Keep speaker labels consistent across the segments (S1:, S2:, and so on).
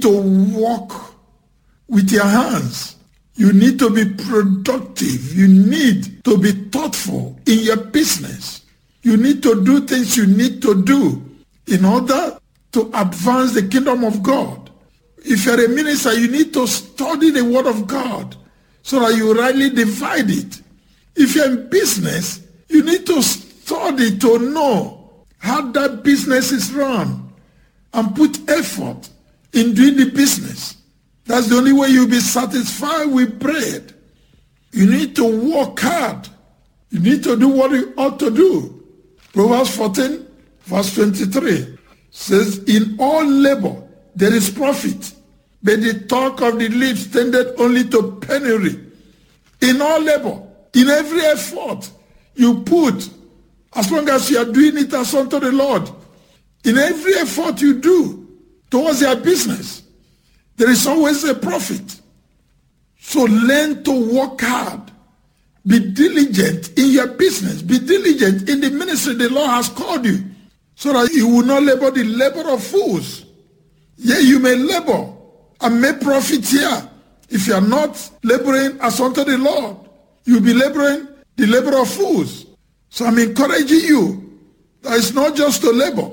S1: to work with your hands. You need to be productive. You need to be thoughtful in your business. You need to do things you need to do in order to advance the kingdom of God. If you're a minister, you need to study the word of God so that you rightly divide it. If you're in business, you need to study to know how that business is run and put effort in doing the business. That's the only way you'll be satisfied with bread. You need to work hard. You need to do what you ought to do. Proverbs 14, verse 23 says, in all labor there is profit, but the talk of the lips tended only to penury. In all labor, in every effort you put, as long as you are doing it as unto the Lord, in every effort you do towards your business, there is always a profit. So learn to work hard. Be diligent in your business. Be diligent in the ministry the Lord has called you, so that you will not labor the labor of fools. Yea, you may labor and make profit here. If you are not laboring as unto the Lord, you'll be laboring the labor of fools. So I'm encouraging you that it's not just to labor.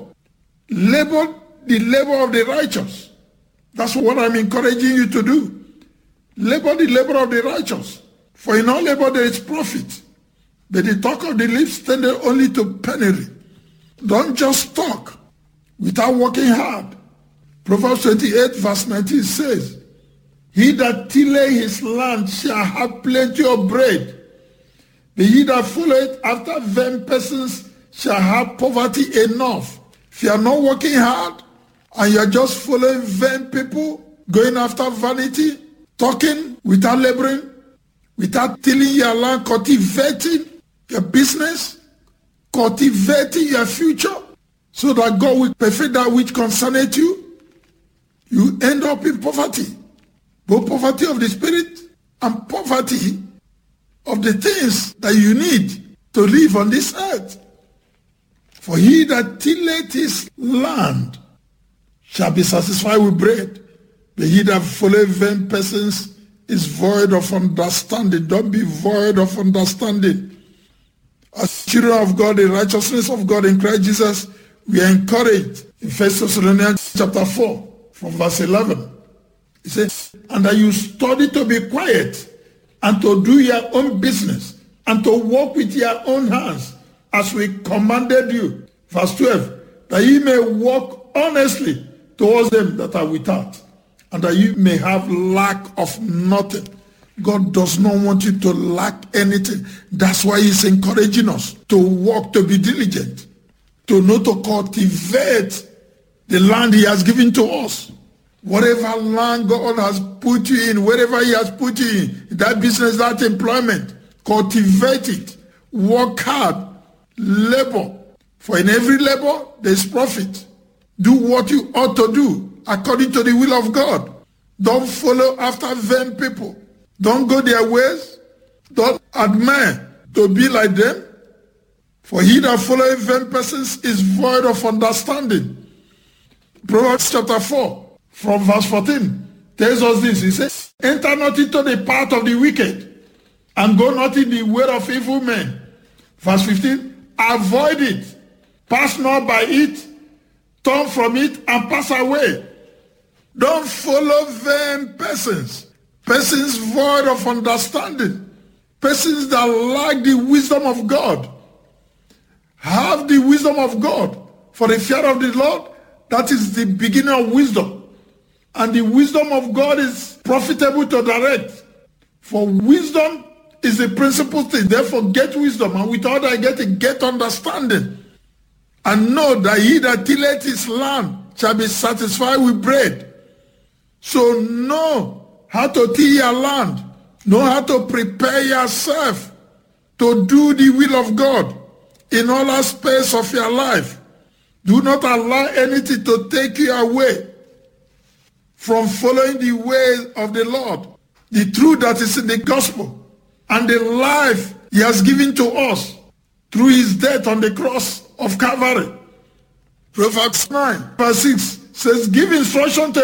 S1: Labor the labor of the righteous. That's what I'm encouraging you to do. Labor the labor of the righteous. For in all labor there is profit. But the talk of the lips tended only to penury. Don't just talk without working hard. Proverbs 28 verse 19 says, he that tilleth his land shall have plenty of bread. But he that followeth after vain persons shall have poverty enough. If you are not working hard and you are just following vain people, going after vanity, talking without laboring, without tilling your land, cultivating your business, cultivating your future, so that God will perfect that which concerneth you, you end up in poverty. Both poverty of the spirit and poverty of the things that you need to live on this earth. For he that tilleth his land shall be satisfied with bread, but he that followeth vain persons is void of understanding. Don't be void of understanding. As children of God, the righteousness of God in Christ Jesus, we are encouraged in 1 Thessalonians chapter 4, from verse 11. It says, and that you study to be quiet and to do your own business and to work with your own hands as we commanded you. Verse 12, that ye may walk honestly towards them that are without, and that you may have lack of nothing. God does not want you to lack anything. That's why he's encouraging us to work, to be diligent, to know to cultivate the land he has given to us. Whatever land God has put you in, wherever he has put you in, that business, that employment, cultivate it, work hard, labor. For in every labor, there is profit. Do what you ought to do according to the will of God. Don't follow after vain people. Don't go their ways. Don't admire to be like them. For he that followeth vain persons is void of understanding. Proverbs chapter 4, from verse 14, tells us this. He says, enter not into the path of the wicked, and go not in the way of evil men. Verse 15, avoid it. Pass not by it. Turn from it and pass away. Don't follow vain persons. Persons void of understanding. Persons that lack the wisdom of God. Have the wisdom of God. For the fear of the Lord, that is the beginning of wisdom. And the wisdom of God is profitable to direct. For wisdom is the principal thing. Therefore, get wisdom. And with all that get understanding. And know that he that tilleth his land shall be satisfied with bread. So know how to till your land. Know how to prepare yourself to do the will of God in all aspects of your life. Do not allow anything to take you away from following the way of the Lord, the truth that is in the gospel, and the life he has given to us through his death on the cross of Calvary. Proverbs 9, verse 6 says, give instruction to